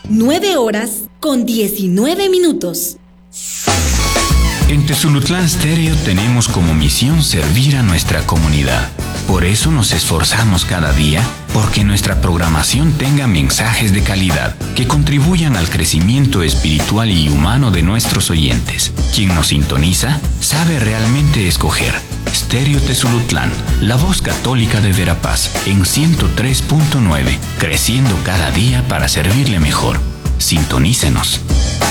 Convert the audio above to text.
9:19. En Tezulutlán Stereo tenemos como misión servir a nuestra comunidad. Por eso nos esforzamos cada día porque nuestra programación tenga mensajes de calidad que contribuyan al crecimiento espiritual y humano de nuestros oyentes. Quien nos sintoniza sabe realmente escoger. Stereo Tezulutlán, la voz católica de Verapaz, en 103.9, creciendo cada día para servirle mejor. Sintonícenos.